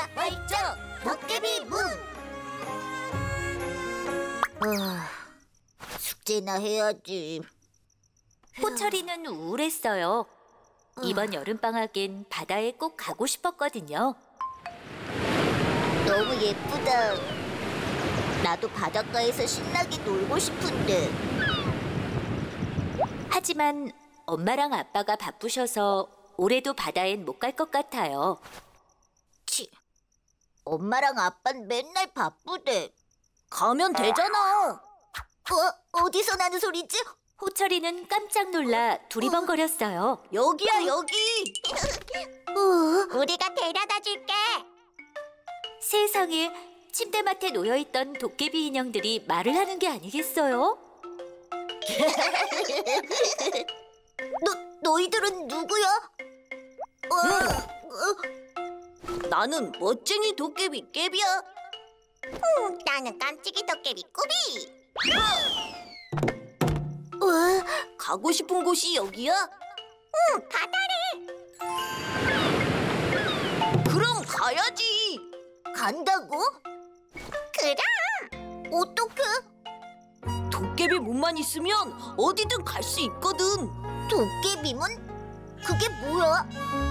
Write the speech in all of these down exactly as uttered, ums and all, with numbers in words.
활짝 도깨비 문. 아, 숙제나 해야지. 호철이는 우울했어요. 이번 여름방학엔 바다에 꼭 가고 싶었거든요. 너무 예쁘다. 나도 바닷가에서 신나게 놀고 싶은데. 하지만 엄마랑 아빠가 바쁘셔서 올해도 바다엔 못 갈 것 같아요. 치, 엄마랑 아빠는 맨날 바쁘대. 가면 되잖아. 어, 어디서 나는 소리지? 호철이는 깜짝 놀라 두리번거렸어요. 여기야, 여기. 우리가 데려다 줄게. 세상에, 침대맡에 놓여있던 도깨비 인형들이 말을 하는 게 아니겠어요? 너, 너희들은 누구야? 어, 어. 나는 멋쟁이 도깨비 깨비야. 음, 나는 깜찍이 도깨비 꾸비. 어, 가고 싶은 곳이 여기야? 응, 바다래. 그럼 가야지. 간다고? 그럼. 어떡해? 도깨비 문만 있으면 어디든 갈 수 있거든. 도깨비 문? 그게 뭐야?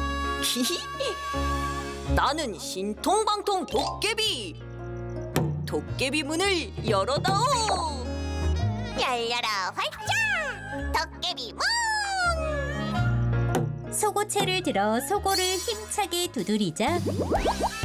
나는 신통방통 도깨비. 도깨비 문을 열어다오. 열려라 활짝 도깨비 문. 속옷채를 들어 속옷을 힘차게 두드리자